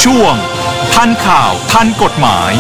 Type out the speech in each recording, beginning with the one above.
ช่วงทันข่าวทันกฎหมาย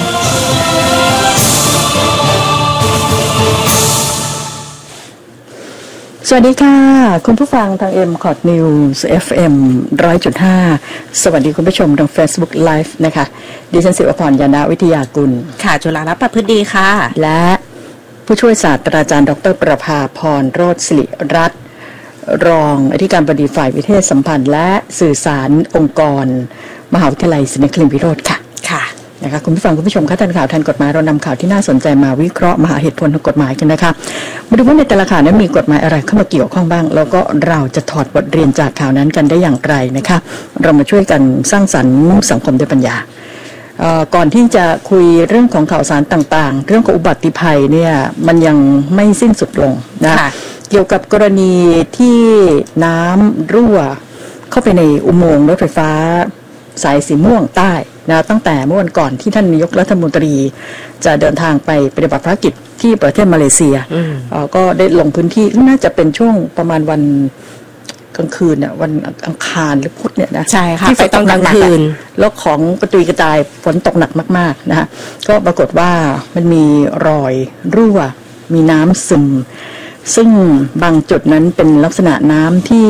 สวัสดีค่ะคุณผู้ฟังทาง MCOT News FM 100.5 สวัสดีคุณผู้ชมทาง Facebook Live นะคะดิฉันศิวพร ยานาวิทยากุลค่ะจุฬาลักษณ์ประพฤติดีค่ะและผู้ช่วยศาสตราจารย์ดร.ประภาพรโรจน์ศิริรัตน์รองอธิการบดีฝ่ายวิเทศสัมพันธ์และสื่อสารองค์กรมหาวิทยาลัยศรีนครินทรวิโรจน์ค่ะค่ะนะคะคุณผู้ฟังคุณผู้ชมคะทันข่าวทันกฎหมายเรานำข่าวที่น่าสนใจมาวิเคราะห์มาหาเหตุผลทางกฎหมายกันนะคะมาดูว่าในแต่ละข่าวนั้นมีกฎหมายอะไรเข้ามาเกี่ยวข้องบ้างแล้วก็เราจะถอดบทเรียนจากข่าวนั้นกันได้อย่างไรนะคะเรามาช่วยกันสร้างสรรค์สังคมด้วยปัญญาก่อนที่จะคุยเรื่องของข่าวสารต่างๆเรื่องของอุบัติภัยเนี่ยมันยังไม่สิ้นสุดลงนะเกี่ยวกับกรณีที่น้ำรั่วเข้าไปในอุโมงค์รถไฟฟ้าสายสีม่วงใต้นะตั้งแต่เมื่อวันก่อนที่ท่านนายกรัฐมนตรีจะเดินทางไปปฏิบัติภารกิจที่ประเทศมาเลเซียก็ได้ลงพื้นที่น่าจะเป็นช่วงประมาณวันกลางคืนเนี่ยวันอังคารหรือพุธเนี่ยนะใช่ค่ะที่ฝนตกหนักๆแล้วของกระจุยกระจายฝนตกหนักมากๆนะฮะก็ปรากฏว่ามันมีรอยรั่วมีน้ำซึมซึ่งบางจุดนั้นเป็นลักษณะน้ำที่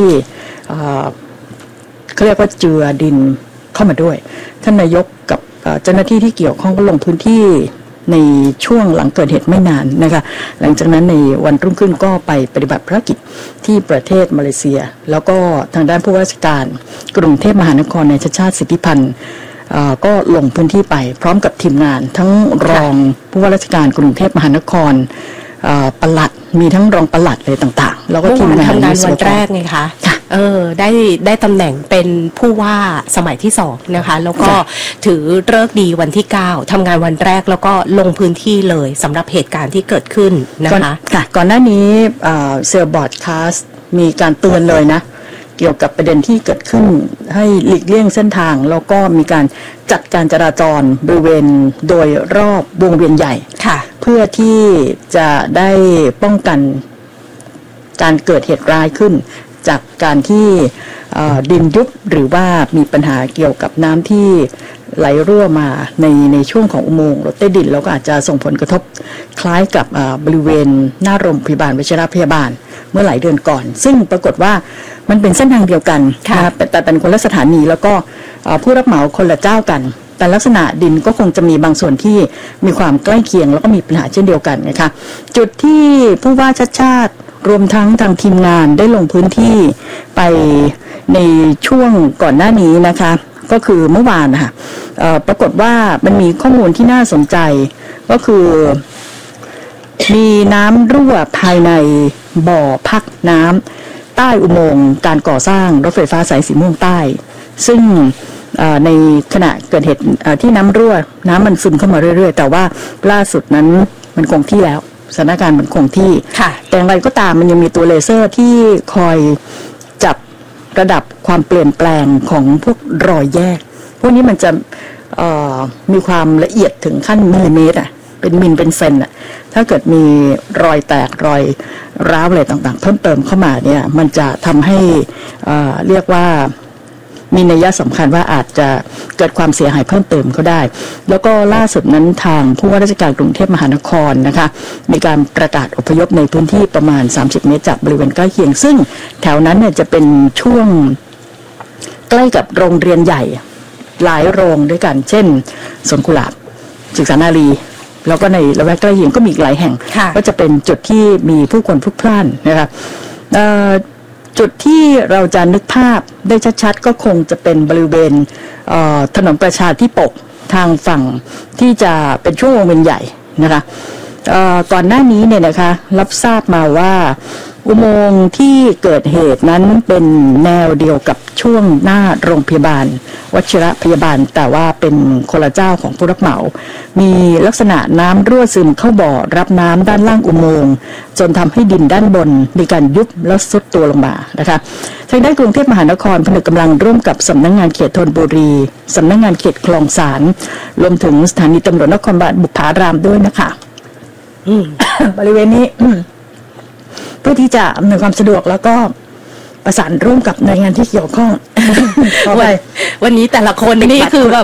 เขาเรียกว่าเจือดินเข้ามาด้วยท่านนายกกับเจ้าหน้าที่ที่เกี่ยวข้องก็ลงพื้นที่ในช่วงหลังเกิดเหตุไม่นานนะคะหลังจากนั้นในวันรุ่งขึ้นก็ไปปฏิบัติภารกิจที่ประเทศมาเลเซียแล้วก็ทางด้านผู้ว่าราชการกรุงเทพมหานครนายชัชชาติสิทธิพันธ์ก็ลงพื้นที่ไปพร้อมกับทีมงานทั้งรองผู้ว่าราชการกรุงเทพมหานครปลัดมีทั้งรองปลัดเลยต่างๆแล้วก็ทีมงานทำงานวันแรกไงคะได้ตำแหน่งเป็นผู้ว่าสมัยที่2นะคะแล้วก็ถือฤกษ์ดีวันที่9ทำงานวันแรกแล้วก็ลงพื้นที่เลยสำหรับเหตุการณ์ที่เกิดขึ้นนะคะค่ะก่อนหน้านี้เซลบอร์ดคาสมีการเตือนเลยนะเกี่ยวกับประเด็นที่เกิดขึ้นให้หลีกเลี่ยงเส้นทางแล้วก็มีการจัดการจราจรบริเวณโดยรอบวงเวียนใหญ่เพื่อที่จะได้ป้องกันการเกิดเหตุร้ายขึ้นจากการที่ดินยุบหรือว่ามีปัญหาเกี่ยวกับน้ำที่ไหลรั่วมาในช่วงของอุโมงค์รถใต้ดินแล้วก็อาจจะส่งผลกระทบคล้ายกับบริเวณหน้าโรงพยาบาลวชิรพยาบาลเมื่อหลายเดือนก่อนซึ่งปรากฏว่ามันเป็นเส้นทางเดียวกันนะแต่เป็นคนละสถานีแล้วก็ผู้รับเหมาคนละเจ้ากันแต่ลักษณะดินก็คงจะมีบางส่วนที่มีความใกล้เคียงแล้วก็มีปัญหาเช่นเดียวกันนะคะจุดที่ผู้ว่าชัชชาติรวมทั้งทางทีมงานได้ลงพื้นที่ไปในช่วงก่อนหน้านี้นะคะก็คือเมื่อวานนะคะปรากฏว่ามันมีข้อมูลที่น่าสนใจก็คือมีน้ำรั่วภายในบ่อพักน้ำใต้อุโมงค์การก่อสร้างรถไฟฟ้าสายสีม่วงใต้ซึ่งในขณะเกิดเหตุที่น้ำรั่วน้ำมันซึมเข้ามาเรื่อยๆแต่ว่าล่าสุดนั้นมันคงที่แล้วสถานการณ์มันคงที่แต่อย่างไรก็ตามมันยังมีตัวเลเซอร์ที่คอยจับระดับความเปลี่ยนแปลงของพวกรอยแยกพวกนี้มันจะมีความละเอียดถึงขั้นมิลลิเมตรเป็นมิลเป็นเซนถ้าเกิดมีรอยแตกรอยร้าวอะไรต่างๆเพิ่มเติมเข้ามาเนี่ยมันจะทำให้เรียกว่ามีนัยสำคัญว่าอาจจะเกิดความเสียหายเพิ่มเติมก็ได้แล้วก็ล่าสุดนั้นทางผู้ว่าราชการกรุงเทพมหานครนะคะมีการประกาศอพยพในพื้นที่ประมาณ30 เมตรจากบริเวณใกล้เคียงซึ่งแถวนั้นเนี่ยจะเป็นช่วงใกล้กับโรงเรียนใหญ่หลายโรงด้วยกันเช่นสวนกุหลาบศึกษานารีแล้วก็ในละแวกใกล้เคียงก็มีอีกหลายแห่งก็จะเป็นจุดที่มีผู้คนพลุกพล่านนะคะจุดที่เราจะนึกภาพได้ชัดๆก็คงจะเป็นบริเวณถนนประชาธิปกทางฝั่งที่จะเป็นช่วงวงเวียนใหญ่นะคะก่อนหน้านี้เนี่ยนะคะรับทราบมาว่าอุโมงค์ที่เกิดเหตุนั้นเป็นแนวเดียวกับช่วงหน้าโรงพยาบาลวชิรพยาบาลแต่ว่าเป็นคนละเจ้าของผู้รับเหมามีลักษณะน้ำรั่วซึมเข้าบ่อรับน้ำด้านล่างอุโมงค์จนทำให้ดินด้านบนมีการยุบและทรุดตัวลงมานะคะทางด้านกรุงเทพมหานครผนึกกำลังร่วมกับสำนักงานเขตธนบุรีสำนักงานเขตคลองสานรวมถึงสถานีตำรวจนครบาลบุพารามด้วยนะคะบริเวณนี้เพื่อที่จะอำนวยความสะดวกแล้วก็ประสานร่วมกับหน่วยงานที่เกี่ยวข้องวันนี้แต่ละคนนี่คือแบบ